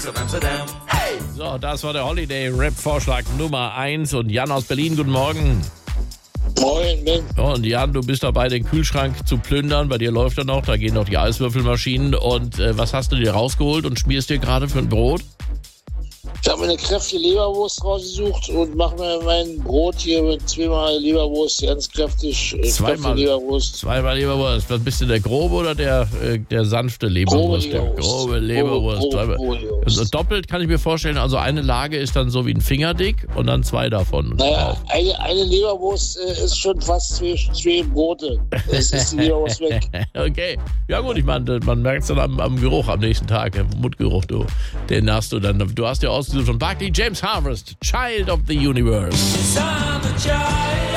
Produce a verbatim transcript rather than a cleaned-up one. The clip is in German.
Paris und Amsterdam. Hey! So, das war der Holiday-Rap-Vorschlag Nummer eins. Und Jan aus Berlin, guten Morgen. Moin, Ben. Und Jan, du bist dabei, den Kühlschrank zu plündern. Bei dir läuft er noch, da gehen noch die Eiswürfelmaschinen. Und äh, was hast du dir rausgeholt und schmierst dir gerade für ein Brot? Ich habe mir eine kräftige Leberwurst rausgesucht und mache mir mein Brot hier mit zweimal Leberwurst, ganz kräftig. äh, Zweimal. kräftige Leberwurst. Zweimal Leberwurst. Was bist du, der grobe oder der, äh, der sanfte Leberwurst? Grobe Leberwurst. Der grobe Leberwurst. Grobe, grobe, Zweimal. grobe Leberwurst. Also doppelt kann ich mir vorstellen, also eine Lage ist dann so wie ein Fingerdick und dann zwei davon. Naja, eine, eine Leberwurst äh, ist schon fast zwei, zwei Brote. Es ist die Leberwurst weg. Okay. Ja gut, ich meine, man merkt es dann am, am Geruch am nächsten Tag, im Mundgeruch, du. Den hast du dann. Du hast ja ausgesucht von Barclay James Harvest, Child of the Universe. I'm a child.